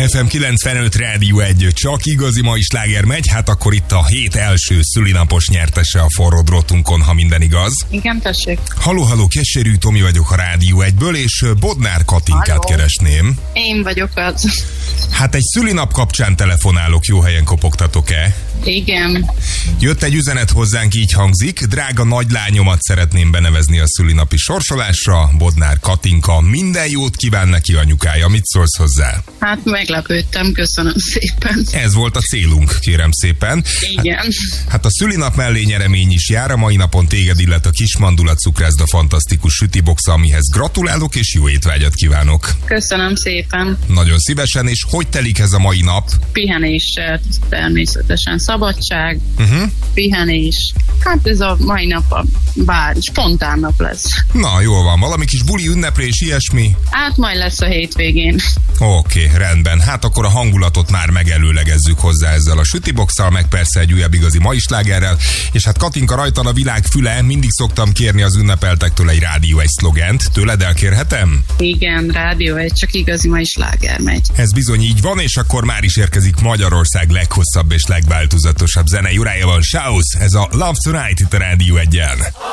FM 95 Rádió 1, csak igazi mai sláger megy, hát akkor itt a hét első szülinapos nyertese a forró drótunkon, ha minden igaz. Igen, tessék. Halló, Keserű Tomi vagyok a Rádió 1-ből, és Bodnár Katinkát keresném. Én vagyok az. Hát egy szülinap kapcsán telefonálok, jó helyen kopogtatok-e? Igen. Jött egy üzenet hozzánk, így hangzik: drága nagylányomat szeretném benevezni a szülinapi sorsolásra, Bodnár Katinka, minden jót kíván neki anyukája, mit szólsz hozzá? Hát meglepődtem, köszönöm szépen. Ez volt a célunk, kérem szépen. Igen. Hát a szülinap mellé nyeremény is jár, a mai napon téged illet a Kismandulat Cukrászda fantasztikus sütiboxa, amihez gratulálok és jó étvágyat kívánok. Köszönöm szépen. Nagyon szívesen, és hogy telik ez a mai nap? Pihenéssel, természetesen szabadság, pihenés. Hát ez a mai nap bár spontán nap lesz. Na, jól van, valami kis buli, ünneplés, ilyesmi? Hát majd lesz a hétvégén. Oké, rendben. Hát akkor a hangulatot már megelőlegezzük hozzá ezzel a sütiboxal, meg persze egy újabb igazi mai slágerrel. És hát Katinka, rajtad a világ füle, mindig szoktam kérni az ünnepeltektől egy Rádió 1 szlogent. Tőled elkérhetem? Igen, Rádió 1, csak igazi mai sláger megy. Ez bizony így van, és akkor már is érkezik Magyarország leghosszabb és legváltozatosabb zenei órájával. Sáusz, ez a Love Tonight itt a Rádió 1-en.